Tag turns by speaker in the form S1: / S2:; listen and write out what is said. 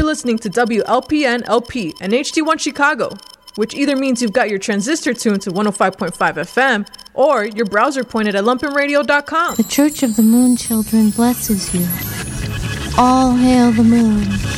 S1: listening to WLPN LP and HD1 Chicago, which either means you've got your transistor tuned to 105.5 FM or your browser pointed at lumpenradio.com.
S2: The Church of the Moon Children blesses you. All hail the moon.